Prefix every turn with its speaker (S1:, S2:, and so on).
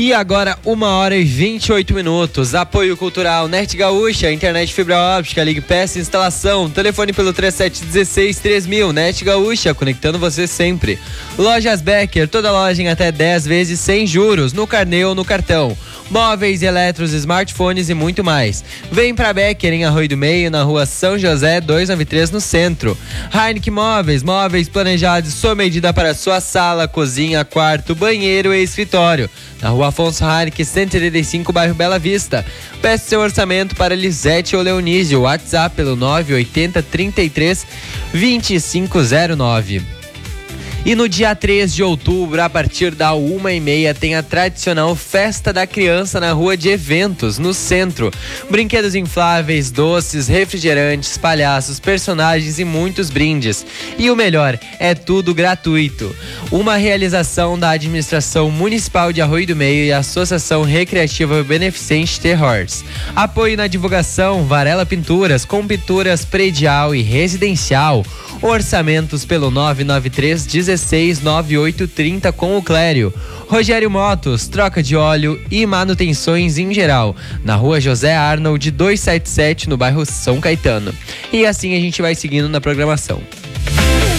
S1: E agora, 1h28. Apoio cultural Nerd Gaúcha, internet fibra óptica, ligue, peça e instalação. Telefone pelo 3716-3000. Nerd Gaúcha, conectando você sempre. Lojas Becker, toda loja em até 10 vezes sem juros, no carnê ou no cartão. Móveis, eletros, smartphones e muito mais. Vem pra Becker em Arroio do Meio, na rua São José 293, no centro. Heineken Móveis, móveis planejados sob medida para sua sala, cozinha, quarto, banheiro e escritório. Na rua Afonso Heineken 185, bairro Bela Vista. Peça seu orçamento para Lisete ou Leonísio. WhatsApp pelo 980 33 2509. E no dia 3 de outubro, a partir da 1h30, tem a tradicional Festa da Criança na Rua de Eventos, no centro. Brinquedos infláveis, doces, refrigerantes, palhaços, personagens e muitos brindes. E o melhor, é tudo gratuito. Uma realização da Administração Municipal de Arroio do Meio e a Associação Recreativa Beneficente Terrors. Apoio na divulgação Varela Pinturas, com pinturas predial e residencial. Orçamentos pelo 993 16 9830 com o Clério. Rogério Motos, troca de óleo e manutenções em geral, na rua José Arnold 277, no bairro São Caetano. E assim a gente vai seguindo na programação.